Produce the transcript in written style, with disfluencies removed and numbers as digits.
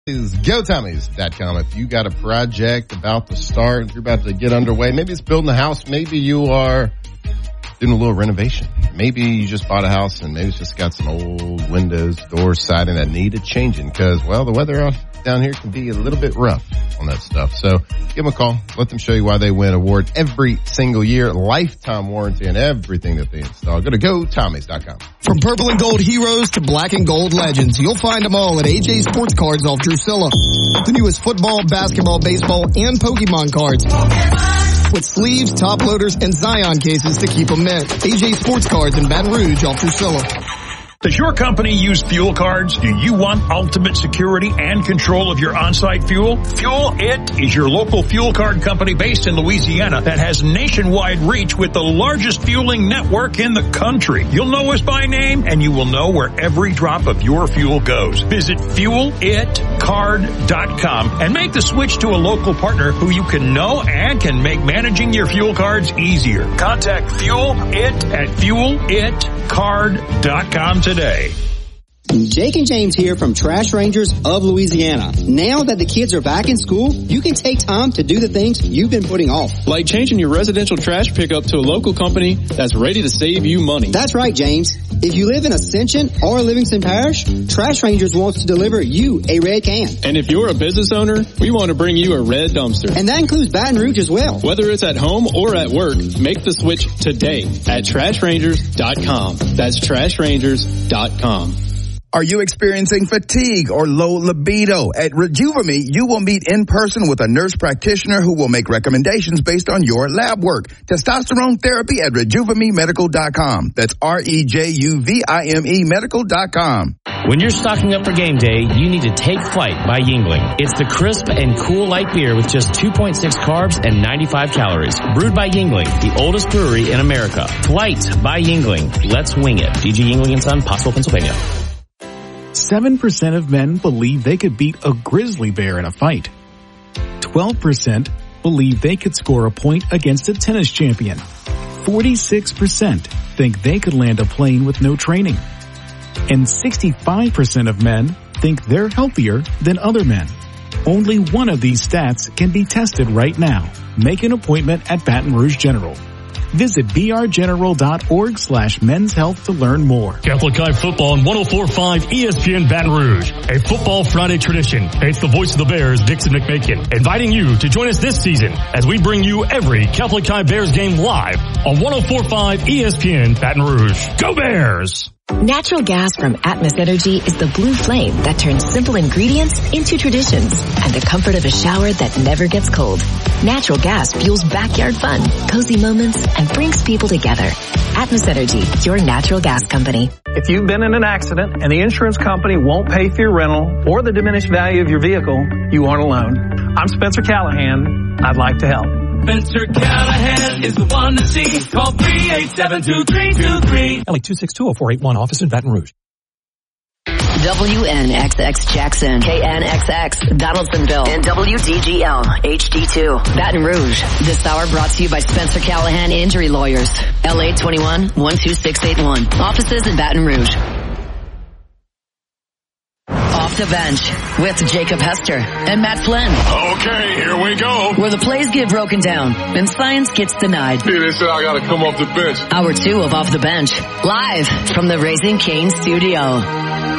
Is GoTommies.com. If you got a project about to start, if you're about to get underway, maybe it's building a house, maybe you are doing a little renovation. Maybe you just bought a house and maybe it's just got some old windows, doors, siding that needed changing because, well, the weather down here can be a little bit rough on that stuff. So give them a call. Let them show you why they win awards every single year. Lifetime warranty on everything that they install. Go to GoTommies.com. From purple and gold heroes to black and gold legends, you'll find them all at AJ Sports Cards off Drusilla. The newest football, basketball, baseball, and Pokemon cards. With sleeves, top loaders, and Zion cases to keep them mint. AJ Sports Cards in Baton Rouge off Drusilla. Does your company use fuel cards? Do you want ultimate security and control of your on-site fuel? Fuel It is your local fuel card company based in Louisiana that has nationwide reach with the largest fueling network in the country. You'll know us by name and you will know where every drop of your fuel goes. Visit fuelitcard.com and make the switch to a local partner who you can know and can make managing your fuel cards easier. Contact Fuel It at fuelitcard.com today. Jake and James here from Trash Rangers of Louisiana. Now that the kids are back in school, you can take time to do the things you've been putting off. Like changing your residential trash pickup to a local company that's ready to save you money. That's right, James. If you live in Ascension or Livingston Parish, Trash Rangers wants to deliver you a red can. And if you're a business owner, we want to bring you a red dumpster. And that includes Baton Rouge as well. Whether it's at home or at work, make the switch today at TrashRangers.com. That's TrashRangers.com. Are you experiencing fatigue or low libido? At Rejuvame, you will meet in person with a nurse practitioner who will make recommendations based on your lab work. Testosterone therapy at RejuvameMedical.com. That's REJUVIME Medical.com. When you're stocking up for game day, you need to take Flight by Yuengling. It's the crisp and cool light beer with just 2.6 carbs and 95 calories. Brewed by Yuengling, the oldest brewery in America. Flight by Yuengling. Let's wing it. D.G. Yuengling & Son, Pottsville, Pennsylvania. 7% of men believe they could beat a grizzly bear in a fight. 12% believe they could score a point against a tennis champion. 46% think they could land a plane with no training. And 65% of men think they're healthier than other men. Only one of these stats can be tested right now. Make an appointment at Baton Rouge General. Visit brgeneral.org/men's health to learn more. Catholic High Football on 104.5 ESPN Baton Rouge. A Football Friday tradition. It's the voice of the Bears, Dixon McMakin, inviting you to join us this season as we bring you every Catholic High Bears game live on 104.5 ESPN Baton Rouge. Go Bears! Natural gas from Atmos Energy is the blue flame that turns simple ingredients into traditions and the comfort of a shower that never gets cold. Natural gas fuels backyard fun, cozy moments, and brings people together. Atmos Energy, your natural gas company. If you've been in an accident and the insurance company won't pay for your rental or the diminished value of your vehicle, you aren't alone. I'm Spencer Callahan. I'd like to help. Spencer Callahan is the one to see. Call 387-2323. LA 262-0481, office in Baton Rouge. WNXX Jackson, KNXX Donaldsonville, and WDGL HD2 Baton Rouge. This hour brought to you by Spencer Callahan Injury Lawyers. LA 21-12681. Offices in Baton Rouge. Off the Bench with Jacob Hester and Matt Flynn. Okay, here we go. Where the plays get broken down and science gets denied. Hey, they said I gotta come off the bench. Hour 2 of Off the Bench, live from the Raising Cane studio.